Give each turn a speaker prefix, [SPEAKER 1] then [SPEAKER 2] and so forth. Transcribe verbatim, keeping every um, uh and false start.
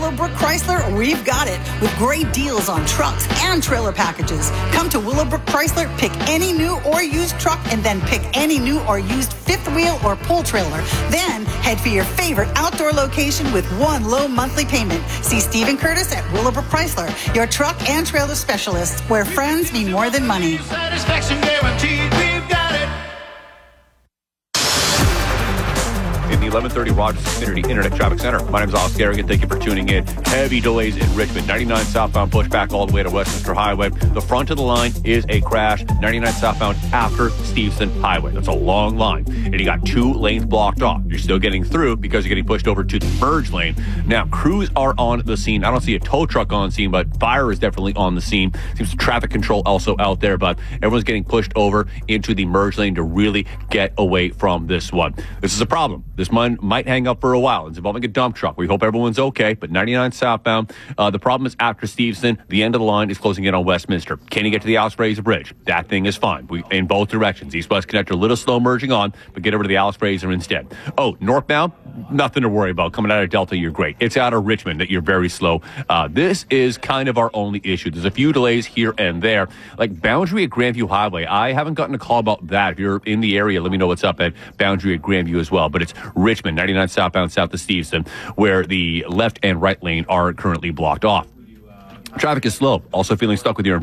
[SPEAKER 1] Willowbrook Chrysler, we've got it. With great deals on trucks and trailer packages. Come to Willowbrook Chrysler, pick any new or used truck, and then pick any new or used fifth wheel or pull trailer. Then head for your favorite outdoor location with one low monthly payment. See Stephen Curtis at Willowbrook Chrysler, your truck and trailer specialists, where friends mean more than money.
[SPEAKER 2] Satisfaction guaranteed, we've got it.
[SPEAKER 3] In the eleven thirty Rogers Community Internet Traffic Center. My name is Alex Garrigan. Thank you for tuning in. Heavy delays in Richmond. ninety-nine southbound pushback all the way to Westminster Highway. The front of the line is a crash. ninety-nine southbound after Steveston Highway. That's a long line. And you got two lanes blocked off. You're still getting through because you're getting pushed over to the merge lane. Now, crews are on the scene. I don't see a tow truck on scene, but fire is definitely on the scene. Seems traffic control also out there, but everyone's getting pushed over into the merge lane to really get away from this one. This is a problem. This one might hang up for a while. It's involving a dump truck. We hope everyone's okay, but ninety-nine southbound, uh, the problem is after Steveston, the end of the line is closing in on Westminster. Can you get to the Alex Fraser Bridge? That thing is fine. We in both directions. East-West connector, a little slow merging on, but get over to the Alex Fraser instead. Oh, northbound, nothing to worry about. Coming out of Delta, you're great. It's out of Richmond that you're very slow. Uh, this is kind of our only issue. There's a few delays here and there. Like Boundary at Grandview Highway, I haven't gotten a call about that. If you're in the area, let me know what's up at Boundary at Grandview as well. But it's Richmond, ninety-nine southbound south to Steveston, where the left and right lane are currently blocked off. Traffic is slow. Also feeling stuck with your